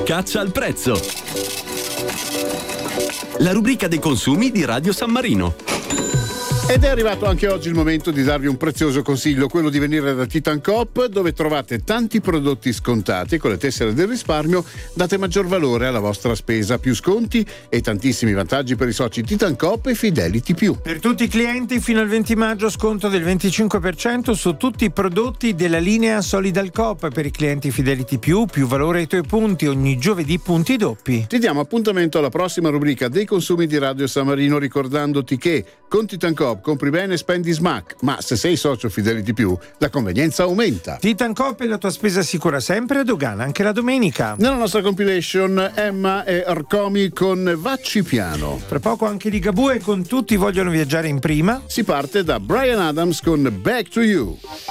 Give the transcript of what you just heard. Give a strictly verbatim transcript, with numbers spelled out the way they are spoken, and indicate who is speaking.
Speaker 1: Caccia al prezzo. La rubrica dei consumi di Radio San Marino.
Speaker 2: Ed è arrivato anche oggi il momento di darvi un prezioso consiglio, quello di venire da Titan Coop, dove trovate tanti prodotti scontati. Con le tessere del risparmio date maggior valore alla vostra spesa, più sconti e tantissimi vantaggi per i soci Titan Coop e Fidelity Più.
Speaker 3: Per tutti i clienti fino al venti maggio sconto del venticinque per cento su tutti i prodotti della linea Solidal Coop. Per i clienti Fidelity Più, più valore ai tuoi punti, ogni giovedì punti doppi.
Speaker 2: Ti diamo appuntamento alla prossima rubrica dei consumi di Radio San Marino, ricordandoti che con Titan Coop compri bene e spendi smack, ma se sei socio Fidelity Più la convenienza aumenta.
Speaker 3: Titan Coop è la tua spesa sicura sempre a dogana anche la domenica.
Speaker 2: Nella nostra compilation Emma e Arcomi con Vacci Piano.
Speaker 3: Tra poco anche Ligabue con Tutti vogliono viaggiare in prima.
Speaker 2: Si parte da Bryan Adams con Back to You.